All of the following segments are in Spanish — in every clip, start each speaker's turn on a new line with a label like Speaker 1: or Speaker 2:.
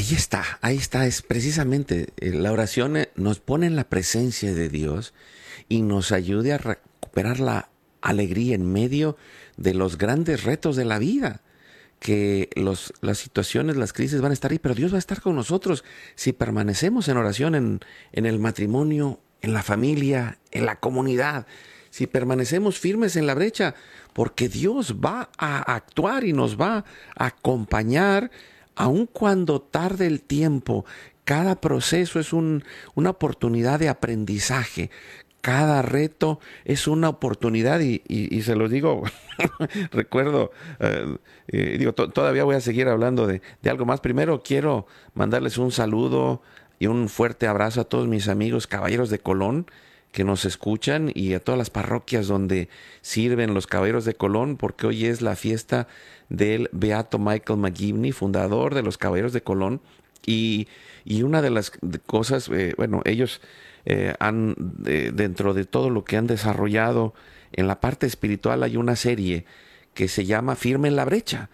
Speaker 1: ahí está, es precisamente la oración nos pone en la presencia de Dios y nos ayude a recuperar la alegría en medio de los grandes retos de la vida. Que las situaciones, las crisis van a estar ahí, pero Dios va a estar con nosotros si permanecemos en oración en el matrimonio, en la familia, en la comunidad, si permanecemos firmes en la brecha, porque Dios va a actuar y nos va a acompañar, aun cuando tarde el tiempo. Cada proceso es una oportunidad de aprendizaje. Cada reto es una oportunidad y se los digo, recuerdo, todavía voy a seguir hablando de algo más. Primero quiero mandarles un saludo y un fuerte abrazo a todos mis amigos caballeros de Colón que nos escuchan y a todas las parroquias donde sirven los caballeros de Colón, porque hoy es la fiesta del Beato Michael McGivney, fundador de los caballeros de Colón. Y una de las cosas, ellos dentro de todo lo que han desarrollado en la parte espiritual, hay una serie que se llama Firme en la Brecha,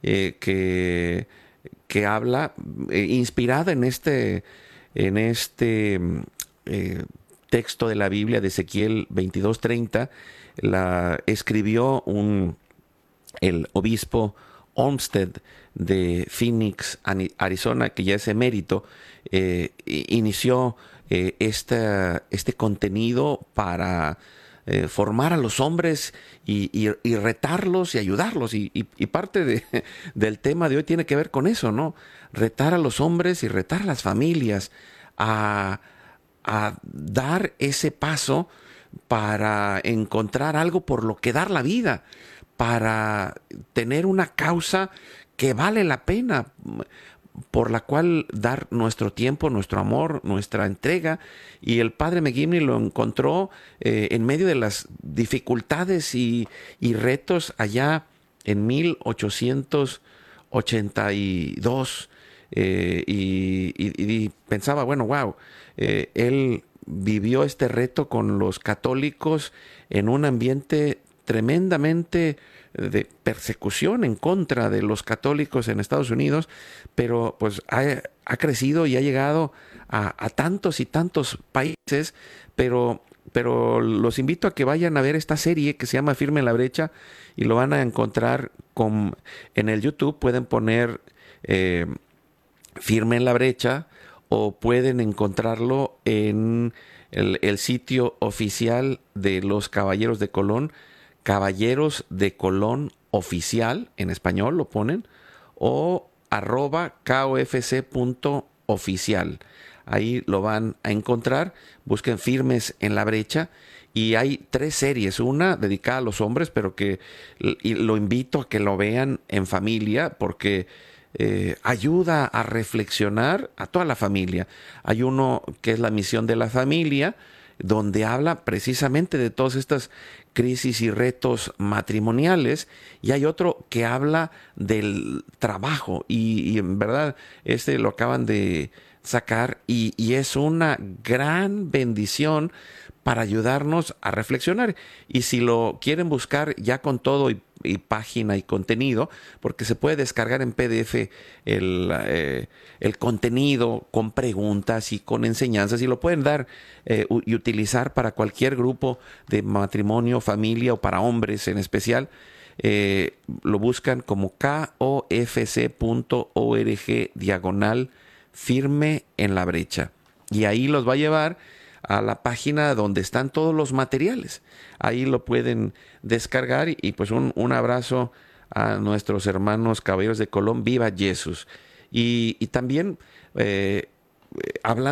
Speaker 1: que habla, inspirada en este texto de la Biblia de Ezequiel 22:30, la escribió el obispo Olmsted de Phoenix, Arizona, que ya es emérito. Inició este contenido para formar a los hombres y retarlos y ayudarlos. Y parte del tema de hoy tiene que ver con eso, ¿no? Retar a los hombres y retar a las familias a dar ese paso para encontrar algo por lo que dar la vida, para tener una causa que vale la pena, por la cual dar nuestro tiempo, nuestro amor, nuestra entrega. Y el padre McGivney lo encontró en medio de las dificultades y retos allá en 1882. Y pensaba, bueno, wow, él vivió este reto con los católicos en un ambiente tremendamente de persecución en contra de los católicos en Estados Unidos, pero pues ha crecido y ha llegado a tantos y tantos países, pero los invito a que vayan a ver esta serie que se llama Firme en la Brecha y lo van a encontrar en el YouTube. Pueden poner Firme en la Brecha o pueden encontrarlo en el sitio oficial de los Caballeros de Colón, Caballeros de Colón Oficial, en español lo ponen, o @kofc.oficial. Ahí lo van a encontrar. Busquen Firmes en la Brecha. Y hay 3 series, una dedicada a los hombres, pero y lo invito a que lo vean en familia, porque ayuda a reflexionar a toda la familia. Hay uno que es la misión de la familia, donde habla precisamente de todas estas crisis y retos matrimoniales, y hay otro que habla del trabajo, y en verdad lo acaban de sacar, y es una gran bendición para ayudarnos a reflexionar. Y si lo quieren buscar ya con todo y página y contenido, porque se puede descargar en PDF el contenido con preguntas y con enseñanzas, y lo pueden dar y utilizar para cualquier grupo de matrimonio, familia o para hombres en especial. Lo buscan como kofc.org/firme en la brecha, y ahí los va a llevar a la página donde están todos los materiales. Ahí lo pueden descargar y pues un abrazo a nuestros hermanos Caballeros de Colón. Viva Jesús. Y también hablando